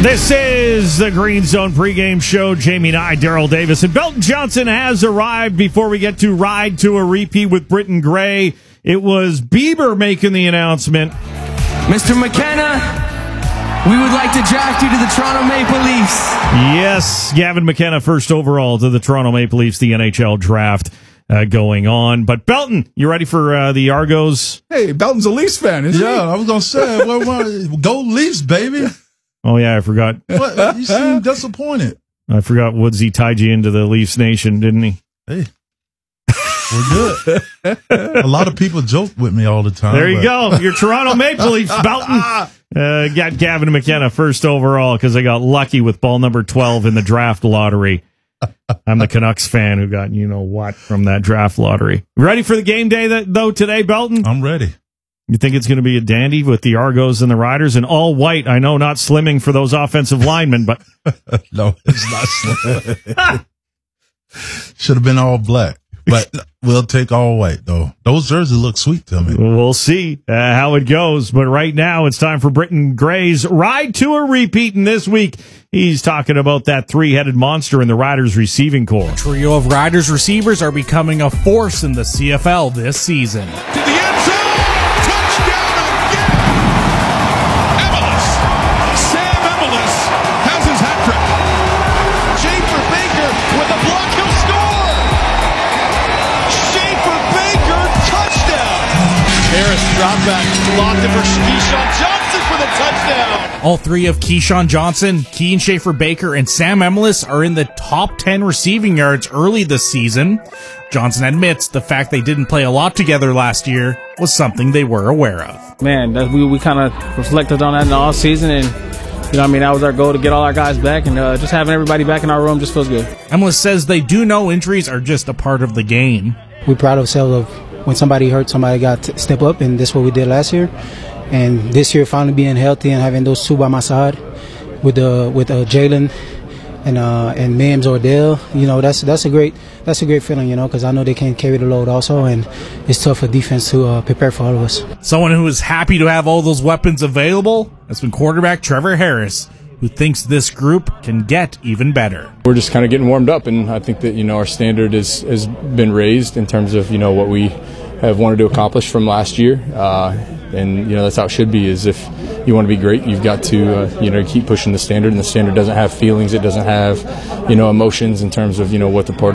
This is the Green Zone pregame show. Jamie Nye, Daryl Davis, and Belton Johnson has arrived. Before we get to Ride to a Repeat with Britton Gray, it was Bieber making the announcement. Mr. McKenna, we would like to draft you to the Toronto Maple Leafs. Yes, Gavin McKenna, first overall to the Toronto Maple Leafs, the NHL draft going on. But Belton, you ready for the Argos? Hey, Belton's a Leafs fan, isn't he? Yeah, I was going to say, go Leafs, baby. Oh, yeah, I forgot. What? You seem disappointed. I forgot Woodsy tied you into the Leafs Nation, didn't he? Hey, we're good. A lot of people joke with me all the time. There you go. Your Toronto Maple Leafs, Belton. Got Gavin McKenna first overall because I got lucky with ball number 12 in the draft lottery. I'm the Canucks fan who got you-know-what from that draft lottery. Ready for the game day, though, today, Belton? I'm ready. You think it's going to be a dandy with the Argos and the Riders and all white? I know, not slimming for those offensive linemen, but no, it's not slim. Should have been all black, but we'll take all white though. Those jerseys look sweet to me. We'll see how it goes. But right now, it's time for Britton Gray's Ride to a Repeat. And this week, he's talking about that three-headed monster in the Riders receiving corps. A trio of Riders receivers are becoming a force in the CFL this season. Drop back, blocked it for Keyshawn Johnson for the touchdown. All three of Keyshawn Johnson, Kean Schaefer-Baker, and Sam Emilus are in the top 10 receiving yards early this season. Johnson admits the fact they didn't play a lot together last year was something they were aware of. Man, we kind of reflected on that in the off season, and that was our goal to get all our guys back, and just having everybody back in our room just feels good. Emilus says they do know injuries are just a part of the game. We pride ourselves of when somebody hurt, somebody got to step up, and that's what we did last year. And this year, finally being healthy and having those two by my side with Jalen and Mims or Dale, that's a great feeling, because I know they can carry the load also, and it's tough for defense to prepare for all of us. Someone who is happy to have all those weapons available has been quarterback Trevor Harris, who thinks this group can get even better. We're just kind of getting warmed up, and I think that our standard has been raised in terms of what we have wanted to accomplish from last year, and that's how it should be. Is if you want to be great, you've got to keep pushing the standard, and the standard doesn't have feelings, it doesn't have emotions in terms of what the part